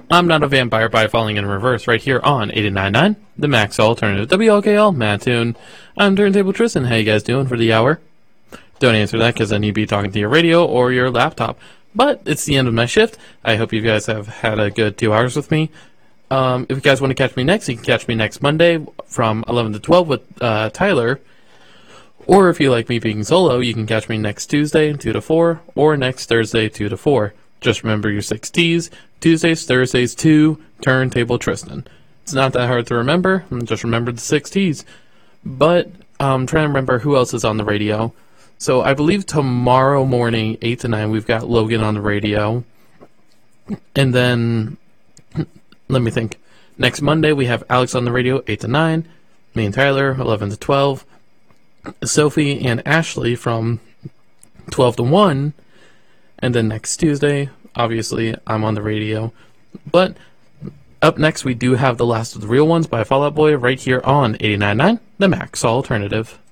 I'm Not a Vampire by Falling in Reverse right here on 89.9, the Max Alternative. WLKL, Mattoon. I'm Turntable Tristan. How you guys doing for the hour? Don't answer that because then you'd be talking to your radio or your laptop. But it's the end of my shift. I hope you guys have had a good 2 hours with me. If you guys want to catch me next, you can catch me next Monday from 11 to 12 with Tyler. Or if you like me being solo, you can catch me next Tuesday, 2 to 4, or next Thursday, 2 to 4. Just remember your 6 T's, Tuesdays, Thursdays, 2, Turntable Tristan. It's not that hard to remember, just remember the 6 T's. But I'm trying to remember who else is on the radio. So I believe tomorrow morning, 8 to 9, we've got Logan on the radio. And then, let me think. Next Monday, we have Alex on the radio, 8 to 9. Me and Tyler, 11 to 12. Sophie and Ashley from 12 to 1. And then next Tuesday, obviously, I'm on the radio. But up next, we do have The Last of the Real Ones by Fall Out Boy right here on 89.9, the Max Alternative.